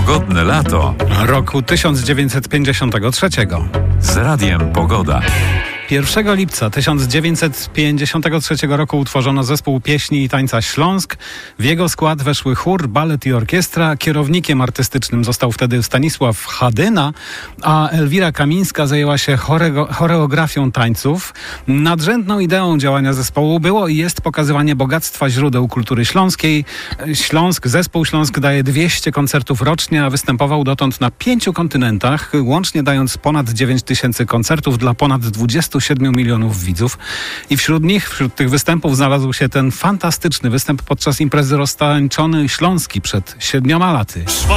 Pogodne lato roku 1953. z Radiem Pogoda. 1 lipca 1953 roku utworzono zespół pieśni i tańca Śląsk. W jego skład weszły chór, balet i orkiestra. Kierownikiem artystycznym został wtedy Stanisław Hadyna, a Elwira Kamińska zajęła się choreografią tańców. Nadrzędną ideą działania zespołu było i jest pokazywanie bogactwa źródeł kultury śląskiej. Zespół Śląsk daje 200 koncertów rocznie, a występował dotąd na 5 kontynentach, łącznie dając ponad 9000 koncertów dla ponad 27 milionów widzów. I wśród tych występów znalazł się ten fantastyczny występ podczas imprezy Roztańczony Śląski przed 7 laty.